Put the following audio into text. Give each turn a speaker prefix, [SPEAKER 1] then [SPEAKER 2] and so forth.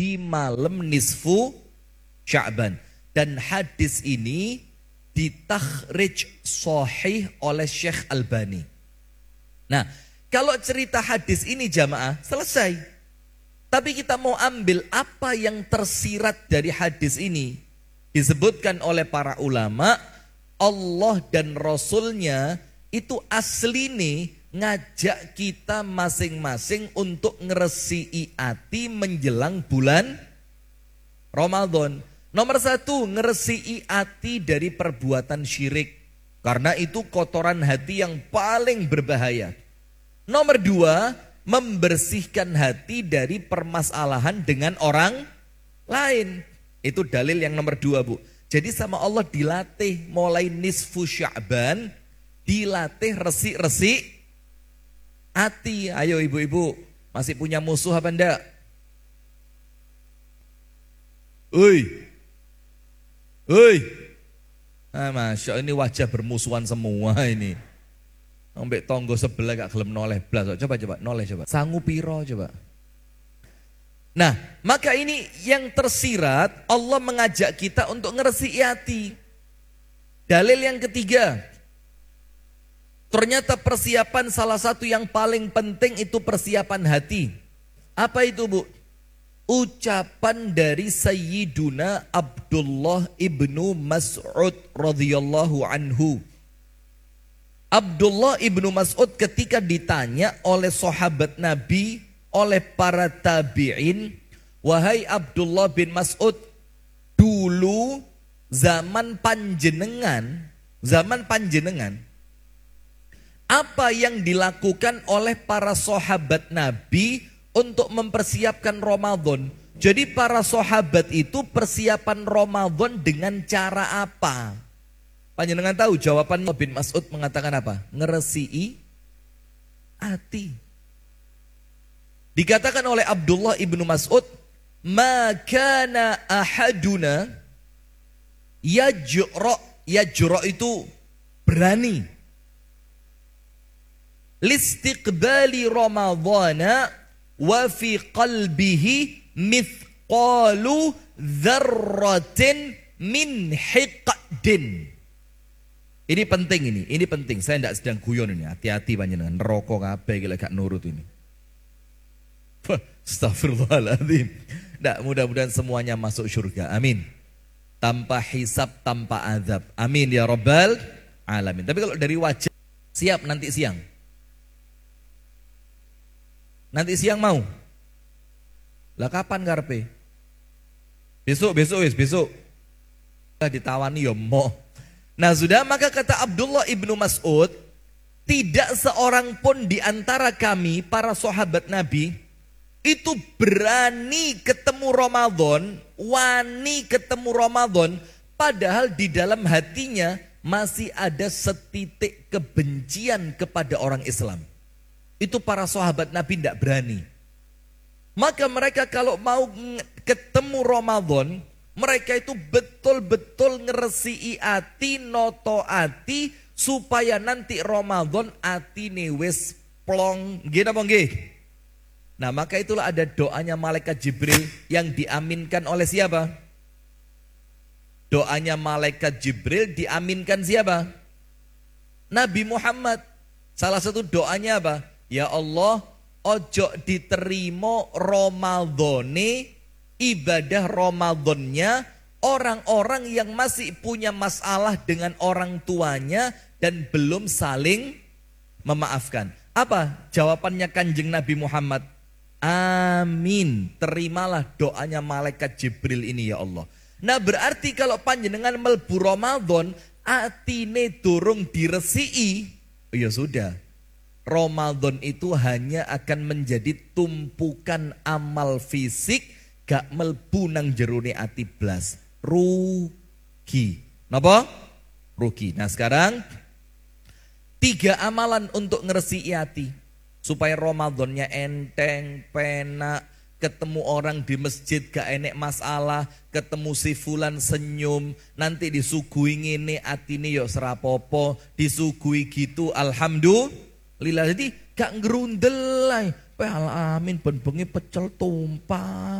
[SPEAKER 1] di malam nisfu Sya'ban. Dan hadis ini ditakhrij sahih oleh Syekh Albani. Nah, kalau cerita hadis ini jamaah selesai. Tapi kita mau ambil apa yang tersirat dari hadis ini. Disebutkan oleh para ulama, Allah dan Rasulnya itu asli nih ngajak kita masing-masing untuk ngeresi'i hati menjelang bulan Ramadan. Nomor 1, ngeresi'i hati dari perbuatan syirik. Karena itu kotoran hati yang paling berbahaya. Nomor 2, membersihkan hati dari permasalahan dengan orang lain. Itu dalil yang nomor 2, Bu. Jadi sama Allah dilatih mulai nisfu Sya'ban, dilatih resik-resik hati. Ayo ibu-ibu, masih punya musuh apa enggak? Masya Allah, ini wajah bermusuhan semua ini. Sampai tonggo sebelah gak gelem noleh blas. Coba noleh coba. Sangu piro coba. Nah, maka ini yang tersirat, Allah mengajak kita untuk ngeresi'i hati. Dalil yang ketiga, ternyata persiapan salah satu yang paling penting itu persiapan hati. Apa itu, Bu? Ucapan dari Sayyiduna Abdullah ibnu Mas'ud radhiyallahu anhu. Abdullah ibnu Mas'ud ketika ditanya oleh sahabat Nabi, oleh para tabi'in, wahai Abdullah bin Mas'ud, dulu zaman panjenengan, apa yang dilakukan oleh para sahabat Nabi untuk mempersiapkan Ramadan? Jadi para sahabat itu persiapan Ramadan dengan cara apa? Panjenengan tahu jawaban bin Mas'ud mengatakan apa? Ngeresi'i hati. Dikatakan oleh Abdullah ibnu Mas'ud, ma kana ahaduna yajra itu berani, listiqbali ramadhana wa fi qalbihi mithqalu dzarratin min hiqdin. Ini penting ini penting. Saya tidak sedang guyon ini, hati-hati panjenengan, neraka kabeh iki lek gak nurut ini. Astagfirullahaladzim. Nah, mudah-mudahan semuanya masuk surga. Amin. Tanpa hisab, tanpa azab. Amin ya rabbal alamin. Tapi kalau dari wajah, siap nanti siang. Nanti siang mau? Lah kapan karepe? Besok. Ditawani ya mau. Nah sudah, maka kata Abdullah ibnu Mas'ud, tidak seorang pun di antara kami para sahabat Nabi itu berani ketemu Ramadan, wani ketemu Ramadan, padahal di dalam hatinya masih ada setitik kebencian kepada orang Islam. Itu para sahabat Nabi tidak berani. Maka mereka kalau mau ketemu Ramadan, mereka itu betul-betul ngeresi'i hati, noto hati, supaya nanti Ramadan atine wis plong. Nggih napa nggih? Nah, maka itulah ada doanya malaikat Jibril yang diaminkan oleh siapa? Doanya malaikat Jibril diaminkan siapa? Nabi Muhammad. Salah satu doanya apa? Ya Allah, ojo diterima Ramadhane, ibadah Ramadannya orang-orang yang masih punya masalah dengan orang tuanya dan belum saling memaafkan. Apa jawabannya Kanjeng Nabi Muhammad? Amin, terimalah doanya malaikat Jibril ini ya Allah. Nah berarti kalau panjenengan melbu Ramadan, atine durung diresi'i, ya sudah. Ramadan itu hanya akan menjadi tumpukan amal fisik, gak melbu nang jerone ati blas. Rugi. Napa? Rugi. Nah sekarang 3 amalan untuk ngeresi'i hati. Supaya Ramadannya enteng, penak, ketemu orang di masjid gak enek masalah, ketemu si fulan senyum, nanti disuguhi ngene atine yo serapopo, disuguhi gitu alhamdulillah. Jadi gak ngerundel lah, amin ben bengi pecel tumpah.